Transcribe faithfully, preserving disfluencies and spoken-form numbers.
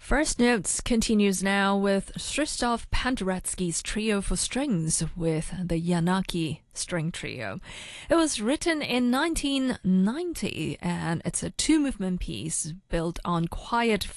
First Notes continues now with Krzysztof Penderecki's Trio for Strings with the Yanaki String Trio. It was written in nineteen ninety and it's a two-movement piece built on quiet